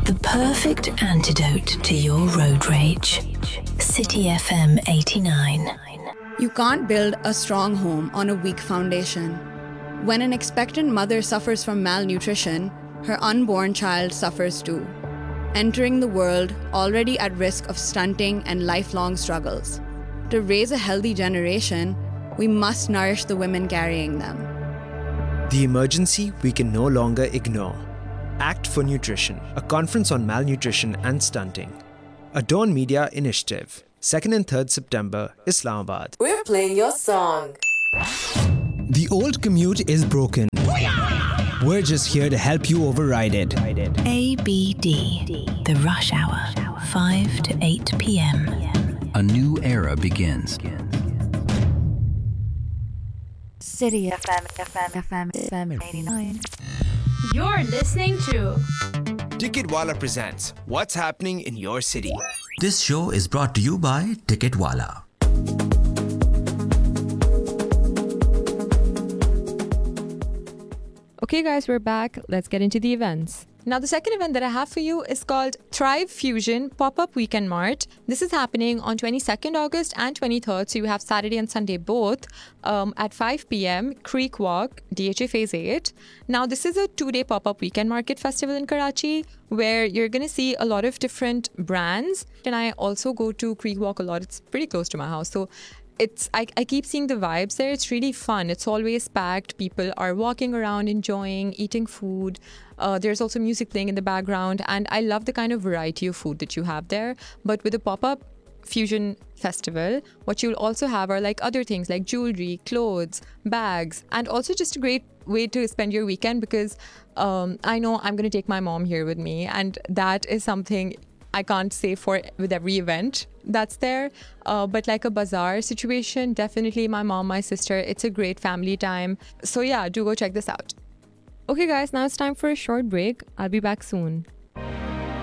The perfect antidote to your road rage. City FM 89. You can't build a strong home on a weak foundation. When an expectant mother suffers from malnutrition, her unborn child suffers too, entering the world already at risk of stunting and lifelong struggles. To raise a healthy generation, we must nourish the women carrying them. The emergency we can no longer ignore. Act for Nutrition, a conference on malnutrition and stunting. A Dawn Media initiative. 2nd and 3rd September, Islamabad. We're playing your song. The old commute is broken. We're just here to help you override it. ABD. The Rush Hour. 5 to 8 p.m. A new era begins. City FM 89. You're listening to Ticketwala presents What's Happening in Your City. This show is brought to you by Ticketwala. Okay guys, we're back. Let's get into the events. Now the second event that I have for you is called Thrive Fusion Pop-Up Weekend Mart. This is happening on 22nd August and 23rd, so you have Saturday and Sunday both at 5 p.m. Creek Walk, DHA Phase 8. Now this is a 2-day pop-up weekend market festival in Karachi where you're going to see a lot of different brands. And I also go to Creek Walk a lot. It's pretty close to my house, so I keep seeing the vibes there. It's really fun. It's always packed. People are walking around, enjoying, eating food. There's also music playing in the background. And I love the kind of variety of food that you have there. But with the pop-up fusion festival, what you'll also have are like other things like jewelry, clothes, bags, and also just a great way to spend your weekend because I know I'm going to take my mom here with me. And that is something I can't say for with every event that's there, but like a bazaar situation, definitely my mom, my sister, it's a great family time. So yeah, do go check this out. Okay guys, now it's time for a short break. I'll be back soon.